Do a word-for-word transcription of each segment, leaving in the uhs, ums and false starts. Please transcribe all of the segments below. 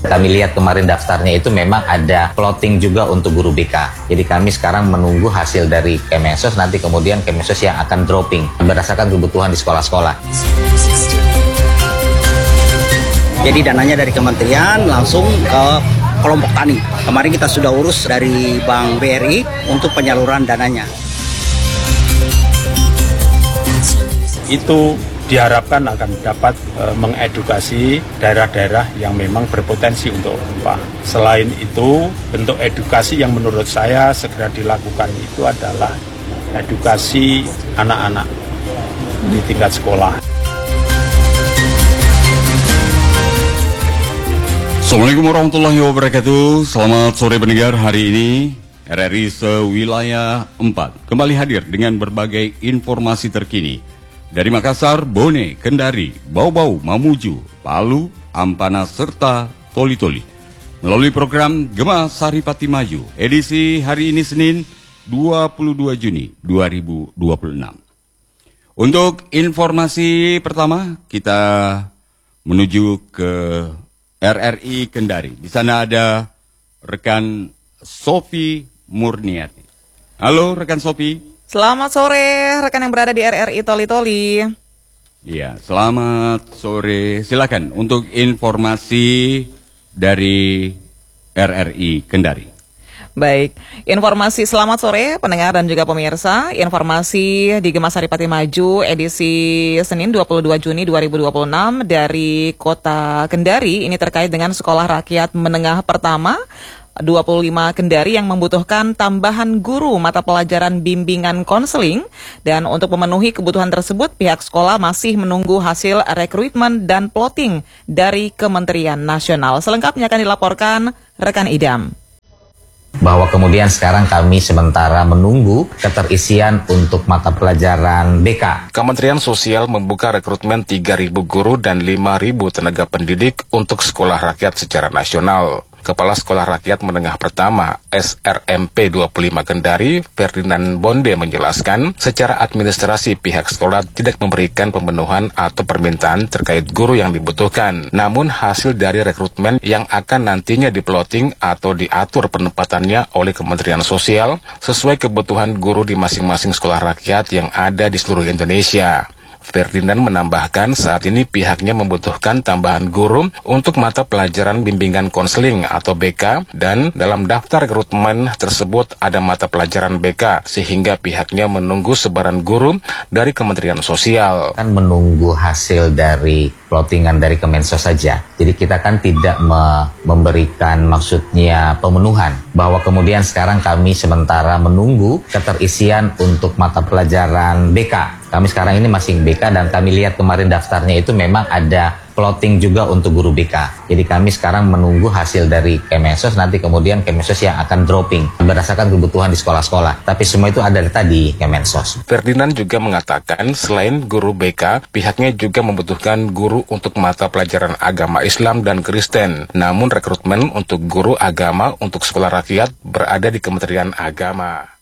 Kami lihat kemarin daftarnya itu memang ada plotting juga untuk guru B K. Jadi kami sekarang menunggu hasil dari Kemensos, nanti kemudian Kemensos yang akan dropping berdasarkan kebutuhan di sekolah-sekolah. Jadi dananya dari kementerian langsung ke kelompok tani. Kemarin kita sudah urus dari Bank B R I untuk penyaluran dananya. Itu diharapkan akan dapat e, mengedukasi daerah-daerah yang memang berpotensi untuk gempa. Selain itu, bentuk edukasi yang menurut saya segera dilakukan itu adalah edukasi anak-anak di tingkat sekolah. Assalamualaikum warahmatullahi wabarakatuh. Selamat sore pendengar. Hari ini R R I Sewilayah empat kembali hadir dengan berbagai informasi terkini dari Makassar, Bone, Kendari, Bau-Bau, Mamuju, Palu, Ampana, serta Toli-Toli melalui program Gema Saripati Maju edisi hari ini Senin dua puluh dua Juni dua ribu dua puluh enam. Untuk informasi pertama kita menuju ke R R I Kendari. Di sana ada rekan Sofi Murniati. Halo rekan Sofi. Selamat sore rekan yang berada di R R I Toli-Toli. Iya, selamat sore. Silakan untuk informasi dari R R I Kendari. Baik, informasi selamat sore pendengar dan juga pemirsa. Informasi di Gema Saripati Maju edisi Senin dua puluh dua Juni dua ribu dua puluh enam dari Kota Kendari. Ini terkait dengan Sekolah Rakyat Menengah Pertama dua puluh lima Kendari yang membutuhkan tambahan guru mata pelajaran bimbingan konseling. Dan untuk memenuhi kebutuhan tersebut, pihak sekolah masih menunggu hasil rekrutmen dan plotting dari Kementerian Nasional. Selengkapnya akan dilaporkan rekan Idam. Bahwa kemudian sekarang kami sementara menunggu keterisian untuk mata pelajaran B K. Kementerian Sosial membuka rekrutmen tiga ribu guru dan lima ribu tenaga pendidik untuk sekolah rakyat secara nasional. Kepala Sekolah Rakyat Menengah Pertama S R M P dua puluh lima Kendari, Ferdinand Bonde menjelaskan, secara administrasi pihak sekolah tidak memberikan pemenuhan atau permintaan terkait guru yang dibutuhkan. Namun hasil dari rekrutmen yang akan nantinya diploting atau diatur penempatannya oleh Kementerian Sosial sesuai kebutuhan guru di masing-masing sekolah rakyat yang ada di seluruh Indonesia. Ferdinand menambahkan saat ini pihaknya membutuhkan tambahan guru untuk mata pelajaran bimbingan konseling atau B K, dan dalam daftar rekrutmen tersebut ada mata pelajaran B K, sehingga pihaknya menunggu sebaran guru dari Kementerian Sosial. Kan menunggu hasil dari plottingan dari Kemensos saja. Jadi kita kan tidak me memberikan maksudnya pemenuhan. Bahwa kemudian sekarang kami sementara menunggu keterisian untuk mata pelajaran B K. Kami sekarang ini masih B K dan kami lihat kemarin daftarnya itu memang ada plotting juga untuk guru B K. Jadi kami sekarang menunggu hasil dari Kemensos, nanti kemudian Kemensos yang akan dropping berdasarkan kebutuhan di sekolah-sekolah. Tapi semua itu ada tadi Kemensos. Ferdinand juga mengatakan selain guru B K, pihaknya juga membutuhkan guru untuk mata pelajaran agama Islam dan Kristen. Namun rekrutmen untuk guru agama untuk sekolah rakyat berada di Kementerian Agama.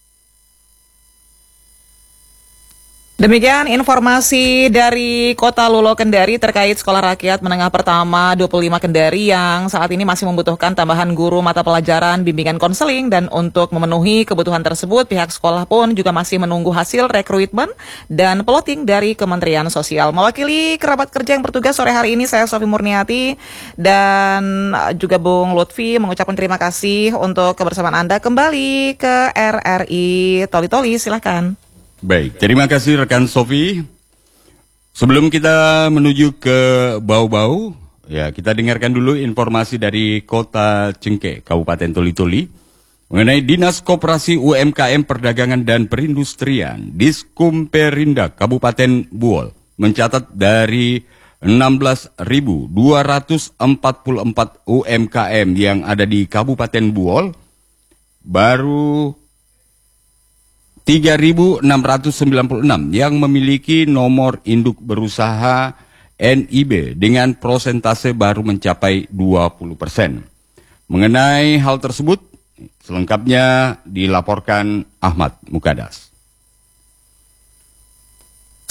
Demikian informasi dari Kota Lulo Kendari terkait Sekolah Rakyat Menengah Pertama dua puluh lima Kendari yang saat ini masih membutuhkan tambahan guru mata pelajaran bimbingan konseling. Dan untuk memenuhi kebutuhan tersebut, pihak sekolah pun juga masih menunggu hasil rekrutmen dan plotting dari Kementerian Sosial. Mewakili kerabat kerja yang bertugas sore hari ini, saya Sofi Murniati dan juga Bung Lutfi mengucapkan terima kasih untuk kebersamaan Anda. Kembali ke R R I Toli-Toli, silahkan. Baik, terima kasih rekan Sofi. Sebelum kita menuju ke Bau-Bau, ya kita dengarkan dulu informasi dari Kota Cengkeh, Kabupaten Toli-Toli, mengenai Dinas Koperasi U M K M Perdagangan dan Perindustrian, Diskumperinda Kabupaten Buol, mencatat dari enam belas ribu dua ratus empat puluh empat U M K M yang ada di Kabupaten Buol, baru tiga ribu enam ratus sembilan puluh enam yang memiliki nomor induk berusaha N I B dengan prosentase baru mencapai dua puluh persen. Mengenai hal tersebut, selengkapnya dilaporkan Ahmad Mukadas.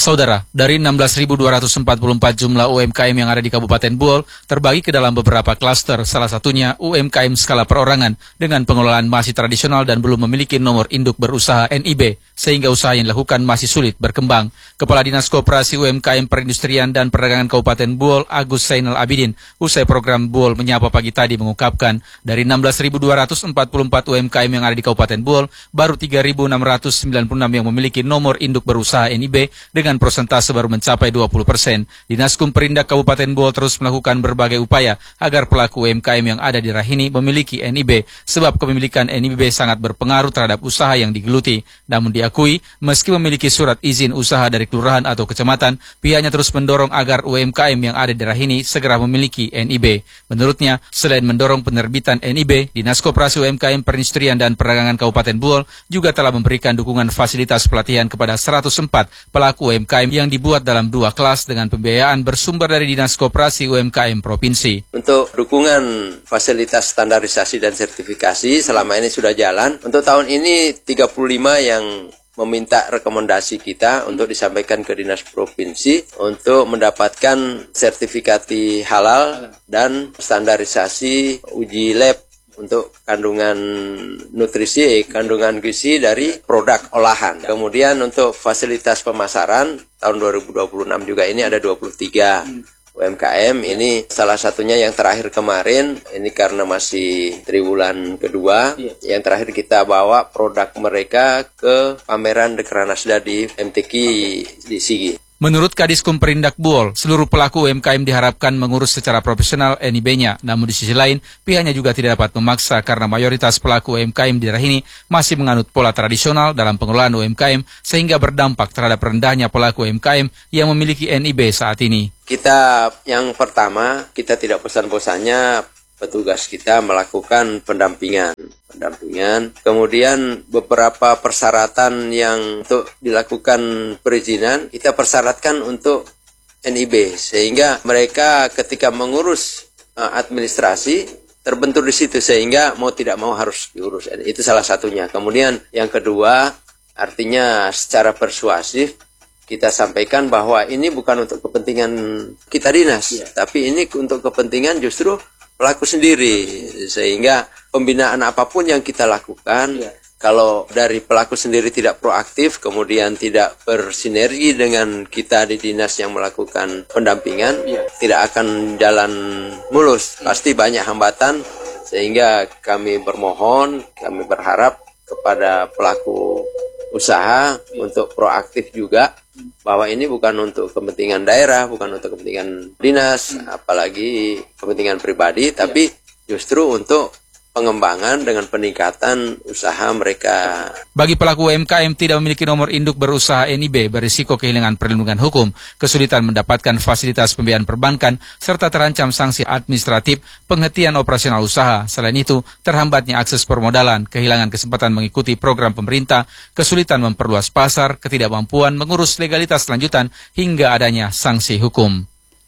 Saudara, dari enam belas ribu dua ratus empat puluh empat jumlah U M K M yang ada di Kabupaten Buol terbagi ke dalam beberapa klaster, salah satunya U M K M skala perorangan dengan pengelolaan masih tradisional dan belum memiliki nomor induk berusaha N I B, sehingga usaha yang dilakukan masih sulit berkembang. Kepala Dinas Koperasi U M K M Perindustrian dan Perdagangan Kabupaten Buol, Agus Zainal Abidin, usai program Buol Menyapa pagi tadi mengungkapkan, dari enam belas ribu dua ratus empat puluh empat U M K M yang ada di Kabupaten Buol, baru tiga ribu enam ratus sembilan puluh enam yang memiliki nomor induk berusaha N I B dengan persentase baru mencapai dua puluh persen. Dinaskum Perindak Kabupaten Buol terus melakukan berbagai upaya agar pelaku U M K M yang ada di daerah ini memiliki N I B, sebab kepemilikan N I B sangat berpengaruh terhadap usaha yang digeluti. Namun diakui, meski memiliki surat izin usaha dari kelurahan atau kecamatan, pihaknya terus mendorong agar U M K M yang ada di daerah ini segera memiliki N I B. Menurutnya, selain mendorong penerbitan N I B, Dinas Koperasi U M K M Perindustrian dan Perdagangan Kabupaten Buol juga telah memberikan dukungan fasilitas pelatihan kepada seratus empat pelaku U M K M yang dibuat dalam dua kelas dengan pembiayaan bersumber dari Dinas Koperasi U M K M Provinsi. Untuk dukungan fasilitas standarisasi dan sertifikasi selama ini sudah jalan. Untuk tahun ini tiga puluh lima yang meminta rekomendasi kita untuk disampaikan ke Dinas Provinsi untuk mendapatkan sertifikasi halal dan standarisasi uji lab untuk kandungan nutrisi, kandungan gizi dari produk olahan. Kemudian untuk fasilitas pemasaran tahun dua ribu dua puluh enam juga ini ada dua puluh tiga U M K M. Ini salah satunya yang terakhir kemarin, ini karena masih triwulan kedua, yang terakhir kita bawa produk mereka ke pameran Dekranasda di M T Q di Sigi. Menurut Kadiskum Perindak Buol, seluruh pelaku U M K M diharapkan mengurus secara profesional N I B-nya. Namun di sisi lain, pihaknya juga tidak dapat memaksa karena mayoritas pelaku U M K M di daerah ini masih menganut pola tradisional dalam pengelolaan U M K M, sehingga berdampak terhadap rendahnya pelaku U M K M yang memiliki N I B saat ini. Kita yang pertama, kita tidak bosan-bosannya petugas kita melakukan pendampingan. pendampingan. Kemudian beberapa persyaratan yang untuk dilakukan perizinan, kita persyaratkan untuk N I B. Sehingga mereka ketika mengurus uh, administrasi, terbentur di situ. Sehingga mau tidak mau harus diurus. Itu salah satunya. Kemudian yang kedua, artinya secara persuasif, kita sampaikan bahwa ini bukan untuk kepentingan kita dinas. Ya. Tapi ini untuk kepentingan justru pelaku sendiri, sehingga pembinaan apapun yang kita lakukan, ya, kalau dari pelaku sendiri tidak proaktif, kemudian tidak bersinergi dengan kita di dinas yang melakukan pendampingan, ya, tidak akan jalan mulus, pasti banyak hambatan, sehingga kami bermohon, kami berharap kepada pelaku usaha untuk proaktif juga, bahwa ini bukan untuk kepentingan daerah, bukan untuk kepentingan dinas, apalagi kepentingan pribadi, tapi justru untuk pengembangan dengan peningkatan usaha mereka. Bagi pelaku U M K M tidak memiliki nomor induk berusaha N I B berisiko kehilangan perlindungan hukum, kesulitan mendapatkan fasilitas pembiayaan perbankan, serta terancam sanksi administratif, penghentian operasional usaha. Selain itu, terhambatnya akses permodalan, kehilangan kesempatan mengikuti program pemerintah, kesulitan memperluas pasar, ketidakmampuan mengurus legalitas lanjutan, hingga adanya sanksi hukum.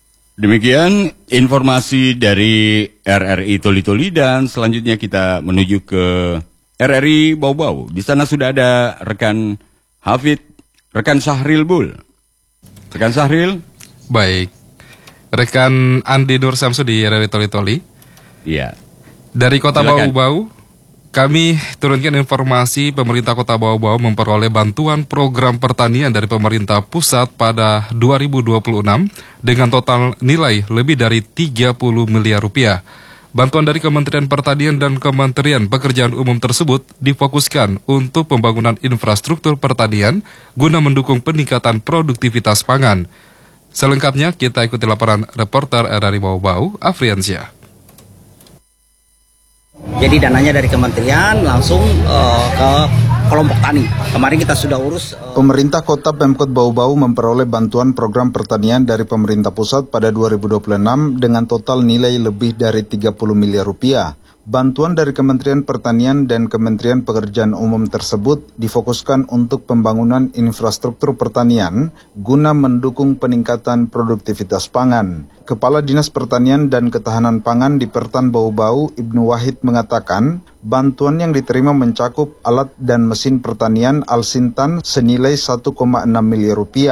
Demikian informasi dari R R I Toli-Toli, dan selanjutnya kita menuju ke R R I Bau-Bau. Di sana sudah ada rekan Hafid, rekan Sahril Bul. Rekan Sahril. Baik. Rekan Andi Nur Samsu di R R I Toli-Toli. Iya. Dari Kota Silakan. Bau-Bau, kami turunkan informasi pemerintah Kota Bau-Bau memperoleh bantuan program pertanian dari pemerintah pusat pada dua ribu dua puluh enam dengan total nilai lebih dari tiga puluh miliar rupiah. Bantuan dari Kementerian Pertanian dan Kementerian Pekerjaan Umum tersebut difokuskan untuk pembangunan infrastruktur pertanian guna mendukung peningkatan produktivitas pangan. Selengkapnya kita ikuti laporan reporter R R I Bau-Bau, Afriansyah. Jadi dananya dari kementerian langsung uh, ke kelompok tani. Kemarin kita sudah urus. Uh... Pemerintah Kota Pemkot Bau-Bau memperoleh bantuan program pertanian dari pemerintah pusat pada dua ribu dua puluh enam dengan total nilai lebih dari tiga puluh miliar rupiah. Bantuan dari Kementerian Pertanian dan Kementerian Pekerjaan Umum tersebut difokuskan untuk pembangunan infrastruktur pertanian guna mendukung peningkatan produktivitas pangan. Kepala Dinas Pertanian dan Ketahanan Pangan di Pertan Bau-Bau, Ibnu Wahid, mengatakan bantuan yang diterima mencakup alat dan mesin pertanian Alsintan senilai satu koma enam miliar rupiah.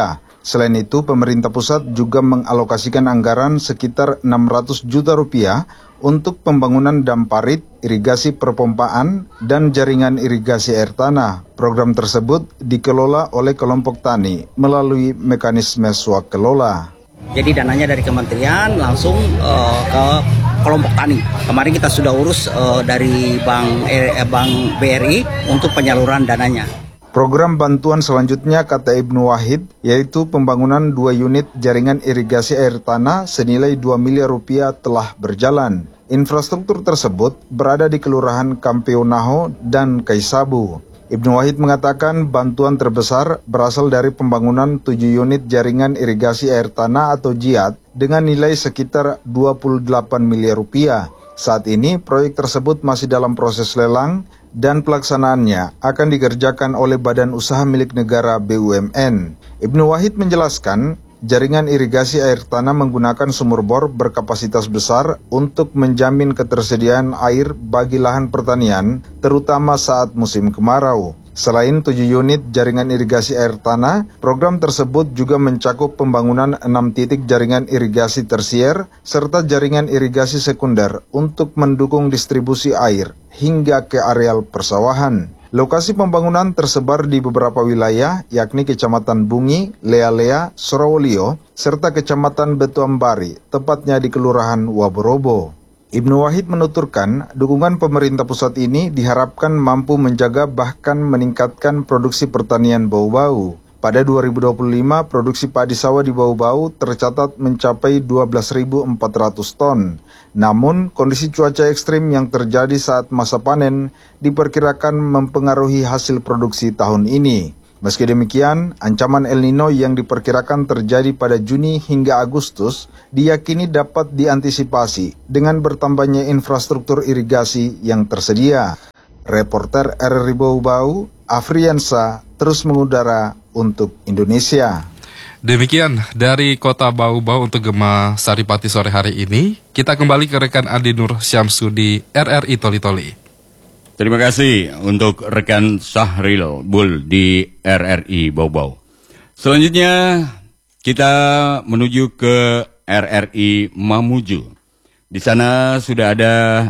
Selain itu, pemerintah pusat juga mengalokasikan anggaran sekitar enam ratus juta rupiah untuk pembangunan dam parit, irigasi perpompaan, dan jaringan irigasi air tanah. Program tersebut dikelola oleh kelompok tani melalui mekanisme swakelola. Jadi dananya dari kementerian langsung uh, ke kelompok tani. Kemarin kita sudah urus uh, dari Bank eh, Bank B R I untuk penyaluran dananya. Program bantuan selanjutnya, kata Ibnu Wahid, yaitu pembangunan dua unit jaringan irigasi air tanah senilai dua miliar rupiah telah berjalan. Infrastruktur tersebut berada di Kelurahan Kampeonaho dan Kaisabu. Ibnu Wahid mengatakan bantuan terbesar berasal dari pembangunan tujuh unit jaringan irigasi air tanah atau JIAT dengan nilai sekitar dua puluh delapan miliar rupiah. Saat ini proyek tersebut masih dalam proses lelang dan pelaksanaannya akan dikerjakan oleh badan usaha milik negara B U M N. Ibnu Wahid menjelaskan, jaringan irigasi air tanah menggunakan sumur bor berkapasitas besar untuk menjamin ketersediaan air bagi lahan pertanian, terutama saat musim kemarau. Selain tujuh unit jaringan irigasi air tanah, program tersebut juga mencakup pembangunan enam titik jaringan irigasi tersier serta jaringan irigasi sekunder untuk mendukung distribusi air hingga ke areal persawahan. Lokasi pembangunan tersebar di beberapa wilayah, yakni Kecamatan Bungi, Lea-Lea, Sorowolio, serta Kecamatan Betuambari, tepatnya di Kelurahan Waborobo. Ibnu Wahid menuturkan, dukungan pemerintah pusat ini diharapkan mampu menjaga bahkan meningkatkan produksi pertanian Bau-Bau. Pada dua ribu dua puluh lima, produksi padi sawah di Bau-Bau tercatat mencapai dua belas ribu empat ratus ton. Namun, kondisi cuaca ekstrim yang terjadi saat masa panen diperkirakan mempengaruhi hasil produksi tahun ini. Meski demikian, ancaman El Nino yang diperkirakan terjadi pada Juni hingga Agustus diyakini dapat diantisipasi dengan bertambahnya infrastruktur irigasi yang tersedia. Reporter R R I Bau-Bau, Afriansa, terus mengudara untuk Indonesia. Demikian dari Kota Bau-Bau untuk Gema Saripati sore hari ini. Kita kembali ke rekan Adi Nur Syamsu di R R I Toli-Toli. Terima kasih untuk rekan Syahril Bul di R R I Bau-Bau. Selanjutnya kita menuju ke R R I Mamuju. Di sana sudah ada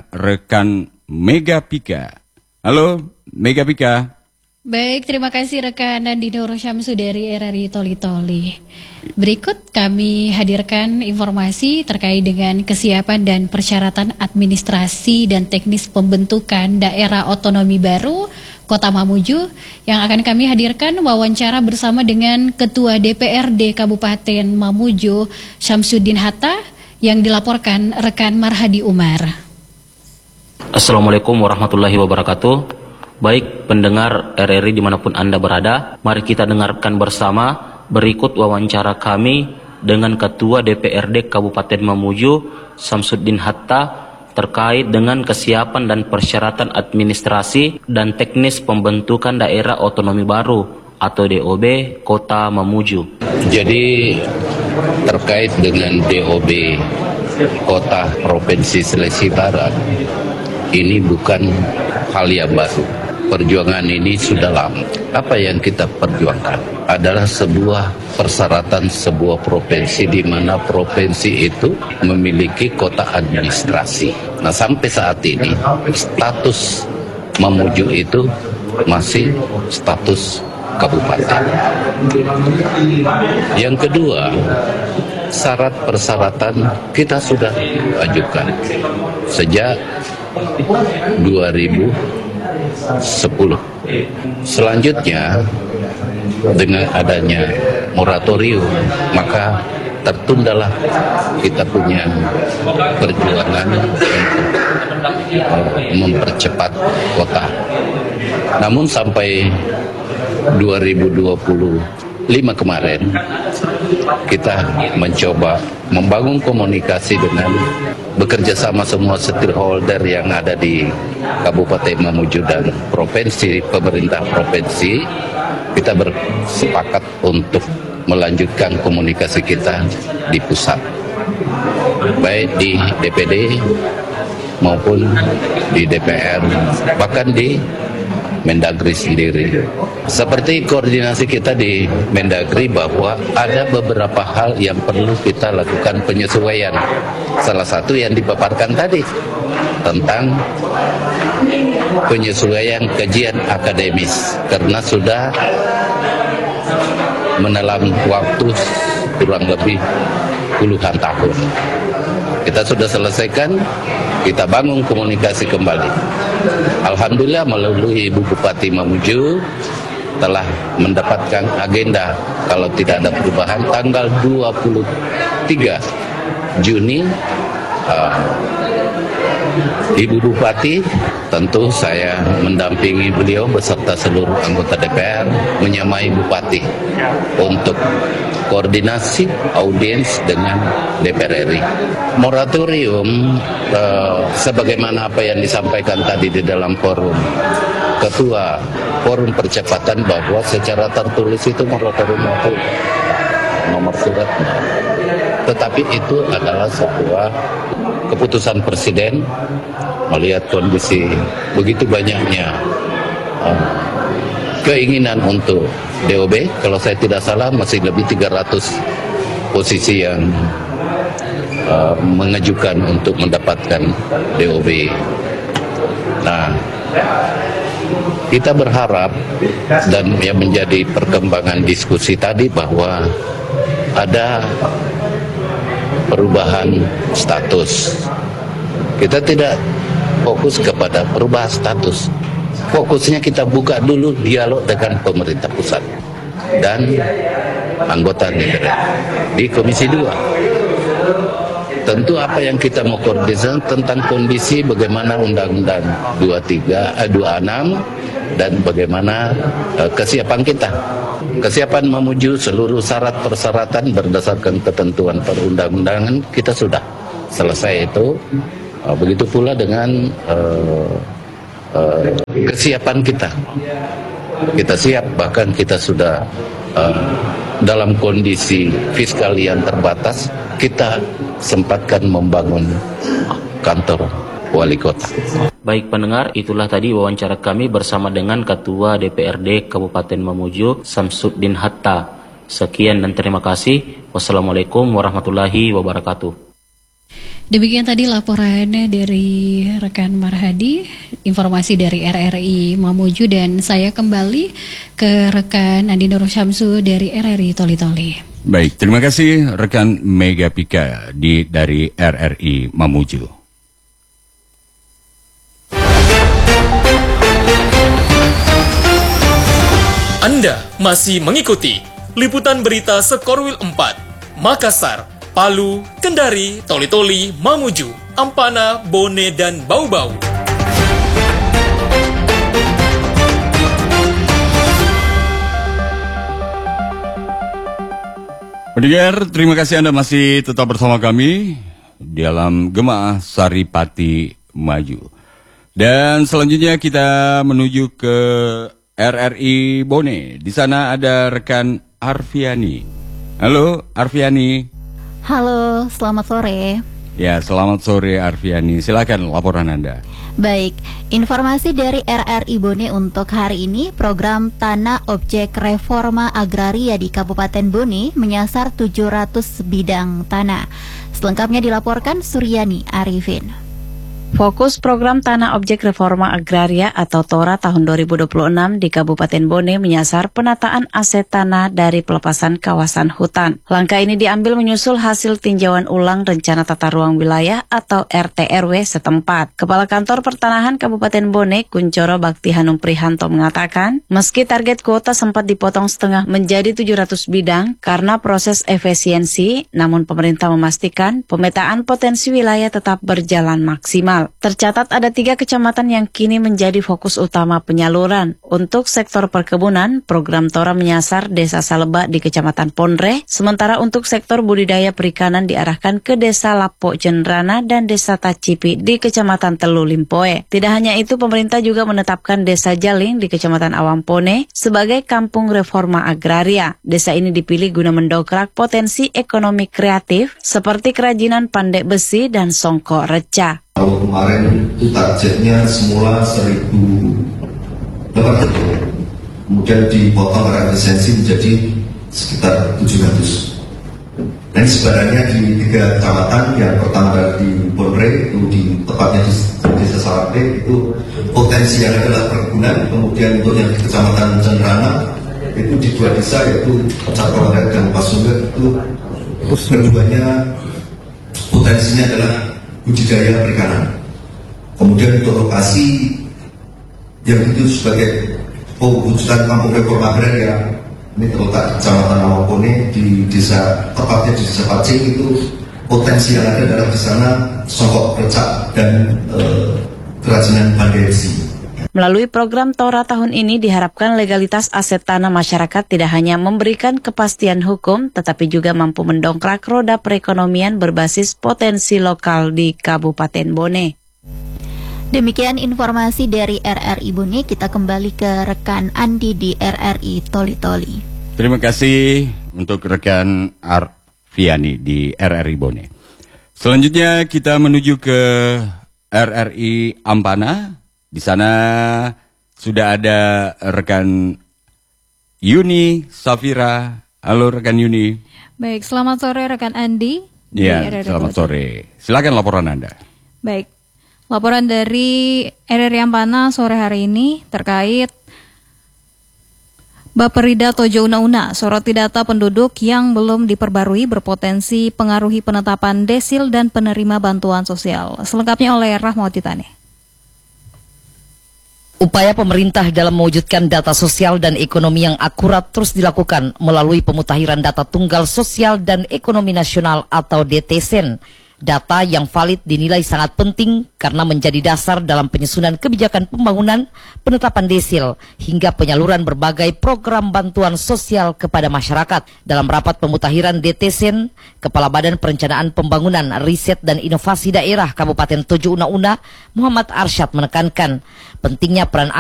rekan Mega Pika. Halo Mega Pika. Baik, terima kasih rekan Andi Nur Syamsu dari R R I Toli-Toli. Berikut kami hadirkan informasi terkait dengan kesiapan dan persyaratan administrasi dan teknis pembentukan daerah otonomi baru Kota Mamuju yang akan kami hadirkan wawancara bersama dengan Ketua D P R D Kabupaten Mamuju Syamsuddin Hatta yang dilaporkan rekan Marhadi Umar. Assalamualaikum warahmatullahi wabarakatuh. Baik pendengar R R I dimanapun Anda berada, mari kita dengarkan bersama berikut wawancara kami dengan Ketua D P R D Kabupaten Mamuju Syamsuddin Hatta terkait dengan kesiapan dan persyaratan administrasi dan teknis pembentukan daerah otonomi baru atau D O B Kota Mamuju. Jadi terkait dengan D O B Kota Provinsi Sulawesi Barat, ini bukan hal yang baru. Perjuangan ini sudah lama. Apa yang kita perjuangkan adalah sebuah persyaratan sebuah provinsi di mana provinsi itu memiliki kota administrasi. Nah, sampai saat ini status Mamuju itu masih status kabupaten. Yang kedua, syarat persyaratan kita sudah ajukan sejak dua ribu sepuluh. Selanjutnya dengan adanya moratorium maka tertundalah kita punya perjuangan untuk uh, mempercepat kota. Namun sampai dua ribu dua puluh lima kemarin kita mencoba membangun komunikasi dengan bekerja sama semua stakeholder yang ada di Kabupaten Mamuju dan provinsi, pemerintah provinsi. Kita bersepakat untuk melanjutkan komunikasi kita di pusat, baik di D P D maupun di D P R, bahkan di Mendagri sendiri. Seperti koordinasi kita di Mendagri bahwa ada beberapa hal yang perlu kita lakukan penyesuaian. Salah satu yang dipaparkan tadi tentang penyesuaian kajian akademis karena sudah menelan waktu kurang lebih puluhan tahun. Kita sudah selesaikan, kita bangun komunikasi kembali. Alhamdulillah melalui Ibu Bupati Mamuju telah mendapatkan agenda kalau tidak ada perubahan tanggal dua puluh tiga Juni uh, Ibu Bupati, tentu saya mendampingi beliau beserta seluruh anggota D P R menyamai Bupati untuk koordinasi audiens dengan D P R R I. Moratorium eh, sebagaimana apa yang disampaikan tadi di dalam forum Ketua Forum Percepatan bahwa secara tertulis itu moratorium itu nomor surat, tetapi itu adalah sebuah keputusan Presiden melihat kondisi begitu banyaknya uh, keinginan untuk D O B. Kalau saya tidak salah masih lebih tiga ratus posisi yang uh, mengajukan untuk mendapatkan D O B. Nah, kita berharap dan yang menjadi perkembangan diskusi tadi bahwa ada perubahan status. Kita tidak fokus kepada perubahan status. Fokusnya kita buka dulu dialog dengan pemerintah pusat dan anggota D P R di Komisi dua. Tentu apa yang kita mau koordinasi tentang kondisi bagaimana Undang-Undang dua puluh tiga, eh, dua puluh enam dan bagaimana eh, kesiapan kita. Kesiapan menuju seluruh syarat persyaratan berdasarkan ketentuan perundang-undangan kita sudah selesai itu. Uh, begitu pula dengan uh, uh, kesiapan kita. Kita siap, bahkan kita sudah uh, dalam kondisi fiskal yang terbatas, kita sempatkan membangun kantor wali kota. Baik pendengar, itulah tadi wawancara kami bersama dengan Ketua D P R D Kabupaten Mamuju, Samsuddin Hatta. Sekian dan terima kasih. Wassalamualaikum warahmatullahi wabarakatuh. Demikian tadi laporan dari rekan Marhadi, informasi dari R R I Mamuju, dan saya kembali ke rekan Andi Nur Syamsu dari R R I Toli Toli. Baik, terima kasih rekan Mega Pika di dari R R I Mamuju. Anda masih mengikuti liputan berita Skorwil empat, Makassar, Palu, Kendari, Toli-Toli, Mamuju, Ampana, Bone, dan Bau-Bau. Pendengar, terima kasih Anda masih tetap bersama kami dalam Gema Saripati Maju. Dan selanjutnya kita menuju ke R R I Bone. Di sana ada rekan Arfiani. Halo Arfiani. Halo, selamat sore. Ya, selamat sore Arfiani. Silakan laporan Anda. Baik, informasi dari R R I Bone untuk hari ini, program Tanah Objek Reforma Agraria di Kabupaten Bone menyasar tujuh ratus bidang tanah. Selengkapnya dilaporkan Suryani Arifin. Fokus program Tanah Objek Reforma Agraria atau TORA tahun dua ribu dua puluh enam di Kabupaten Bone menyasar penataan aset tanah dari pelepasan kawasan hutan. Langkah ini diambil menyusul hasil tinjauan ulang Rencana Tata Ruang Wilayah atau R T R W setempat. Kepala Kantor Pertanahan Kabupaten Bone, Kuncoro Bakti Hanum Prihanto mengatakan, meski target kuota sempat dipotong setengah menjadi tujuh ratus bidang karena proses efisiensi, namun pemerintah memastikan pemetaan potensi wilayah tetap berjalan maksimal. Tercatat ada tiga kecamatan yang kini menjadi fokus utama penyaluran. Untuk sektor perkebunan, program TORA menyasar Desa Saleba di Kecamatan Ponre, sementara untuk sektor budidaya perikanan diarahkan ke Desa Lapo Jenrana dan Desa Tacipi di Kecamatan Telu Limpoe. Tidak hanya itu, pemerintah juga menetapkan Desa Jaling di Kecamatan Awampone sebagai kampung reforma agraria. Desa ini dipilih guna mendongkrak potensi ekonomi kreatif seperti kerajinan pandai besi dan songkok reca. Kalau kemarin itu targetnya semula seribu delapan ratus. Kemudian dipotong karena lisensi menjadi sekitar tujuh ratus. Dan sebenarnya di tiga kecamatan, yang pertama di Bonre, itu di tepatnya di Desa Salakre, itu potensi yang adalah perkebunan. Kemudian untuk yang di Kecamatan Cenderana, itu di dua desa, yaitu Cakrawadat dan Pasunga, itu keduanya potensinya adalah budidaya perikanan. Kemudian untuk lokasi yang itu sebagai pewujudan kampung reforma agraria, ini terletak di Kecamatan Awapone, di desa, tepatnya di Desa Pacing, itu potensi yang ada adalah di sana songkok recak dan eh, kerajinan pandai besi. Melalui program Tora tahun ini diharapkan legalitas aset tanah masyarakat tidak hanya memberikan kepastian hukum, tetapi juga mampu mendongkrak roda perekonomian berbasis potensi lokal di Kabupaten Bone. Demikian informasi dari R R I Bone, kita kembali ke rekan Andi di R R I Toli-Toli. Terima kasih untuk rekan Arfiani di R R I Bone. Selanjutnya kita menuju ke R R I Ampana. Di sana sudah ada rekan Yuni Safira. Halo rekan Yuni. Baik, selamat sore rekan Andi. Ya, selamat sore. Silakan laporan Anda. Baik. Laporan dari R R I Ampana sore hari ini terkait Baperida Tojo Una-Una, soroti data penduduk yang belum diperbarui berpotensi pengaruhi penetapan desil dan penerima bantuan sosial. Selengkapnya oleh Rahmawati Tane. Upaya pemerintah dalam mewujudkan data sosial dan ekonomi yang akurat terus dilakukan melalui pemutakhiran data tunggal sosial dan ekonomi nasional atau D T S E N. Data yang valid dinilai sangat penting karena menjadi dasar dalam penyusunan kebijakan pembangunan, penetapan desil, hingga penyaluran berbagai program bantuan sosial kepada masyarakat. Dalam rapat pemutakhiran D T S E N, Kepala Badan Perencanaan Pembangunan, Riset dan Inovasi Daerah Kabupaten Tojo Una-Una, Muhammad Arsyad menekankan pentingnya peran